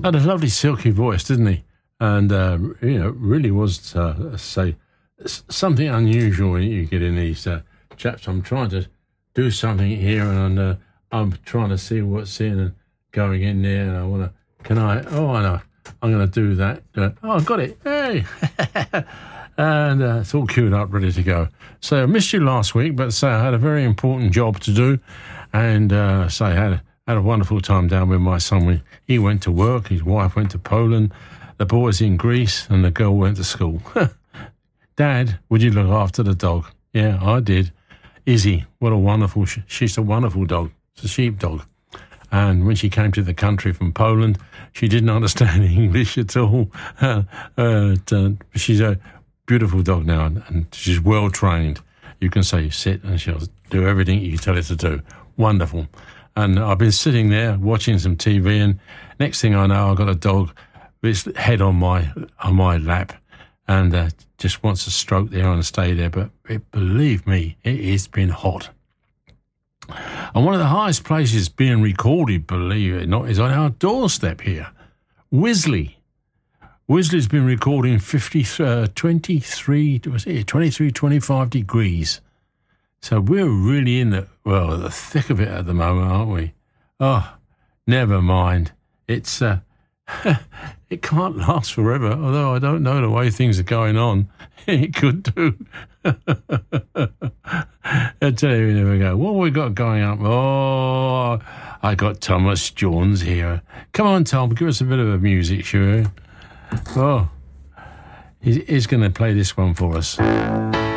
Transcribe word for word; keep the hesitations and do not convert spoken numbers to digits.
Had a lovely silky voice, didn't he? And, uh, you know, really was, uh, say, something unusual you get in these uh, chaps. I'm trying to do something here and uh, I'm trying to see what's in and going in there and I want to, can I, oh, I know, I'm going to do that. Uh, oh, I got it. Hey! and uh, it's all queued up, ready to go. So I missed you last week, but so I had a very important job to do and uh, so I had, had a wonderful time down with my son. He went to work, his wife went to Poland, the boys in Greece and the girl went to school. Dad, would you look after the dog? Yeah, I did. Izzy, what a wonderful, sh- she's a wonderful dog. It's a sheepdog. And when she came to the country from Poland, she didn't understand English at all. Uh, uh, she's a beautiful dog now and, and she's well trained. You can say sit and she'll do everything you tell her to do. Wonderful. And I've been sitting there watching some T V and next thing I know, I've got a dog with its head on my, on my lap. And uh, just wants to stroke there and stay there. But it, believe me, it has been hot. And one of the highest places being recorded, believe it or not, is on our doorstep here. Wisley. Wisley's been recording fifty, uh, twenty-three, was it, twenty-three, twenty-five degrees. So we're really in the, well, the thick of it at the moment, aren't we? Oh, never mind. It's... Uh, it can't last forever, although I don't know the way things are going on. It could do. I tell you, we never go. What have we got going up? Oh, I got Thomas Jones here. Come on, Tom, give us a bit of a music, sure. Oh, he's, he's going to play this one for us.